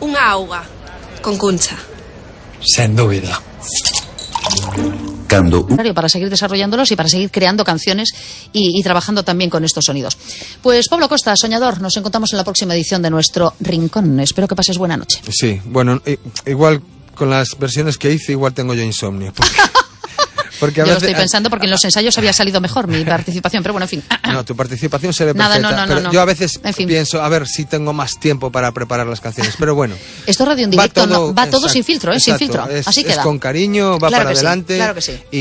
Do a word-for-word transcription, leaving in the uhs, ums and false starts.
Unha auga con Cuncha. Sen dúbida. Para seguir desarrollándolos y para seguir creando canciones y, y trabajando también con estos sonidos. Pues Pablo Costa, soñador, nos encontramos en la próxima edición de nuestro Rincón. Espero que pases buena noche. Sí, bueno, igual con las versiones que hice, igual tengo yo insomnio. Porque... Porque a Yo veces, lo estoy pensando porque en los ensayos había salido mejor mi participación, pero bueno, en fin. No, tu participación se ve Nada, perfecta, no, no, pero no, no. yo a veces En fin. pienso, a ver si tengo más tiempo para preparar las canciones, pero bueno. Esto es radio en Va directo, todo, no, va todo exacto, sin filtro, ¿eh? exacto, sin filtro. es, Así queda. Es con cariño, va Claro para que sí, adelante. claro que sí. Y